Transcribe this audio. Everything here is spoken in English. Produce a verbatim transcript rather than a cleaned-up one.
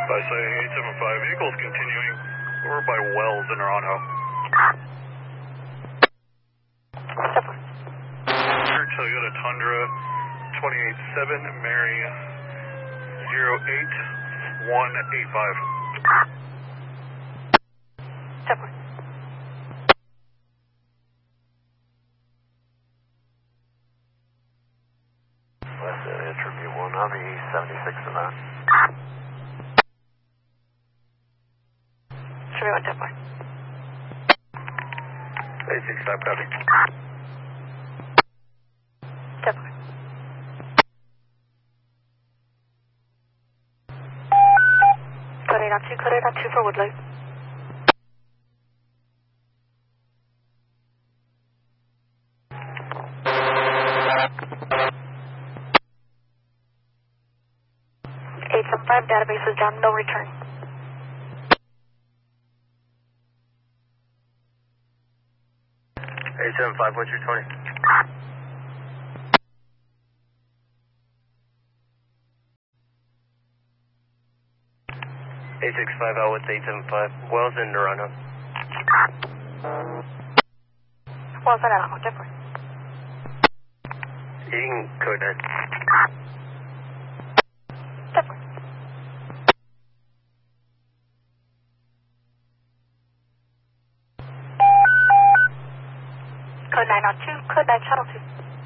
I say eight seven five, vehicles continuing over by Wells in Toronto. Sure, Toyota Tundra twenty-eight seven, Mary zero eight one eight five. Separate. West uh, Tribute one, I'll be seventy-six of that. Tribute one, separate. eight six five, copy. Separate. Code eight on two, code eight on two for Woodley. eight seven five, database is down, no return. eight seven five, what's your twenty? eight six five out with eight seven five, Wells in Toronto. Well, is that Alamo? Different. You can code nine. Different. Code nine on two, code nine shuttle two.